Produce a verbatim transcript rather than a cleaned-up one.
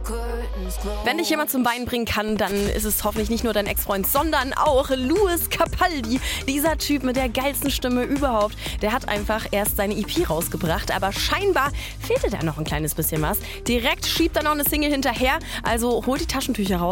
Wenn dich jemand zum Bein bringen kann, dann ist es hoffentlich nicht nur dein Ex-Freund, sondern auch Louis Capaldi. Dieser Typ mit der geilsten Stimme überhaupt. Der hat einfach erst seine E P rausgebracht, aber scheinbar fehlte da noch ein kleines bisschen was. Direkt schiebt er noch eine Single hinterher, also holt die Taschentücher raus.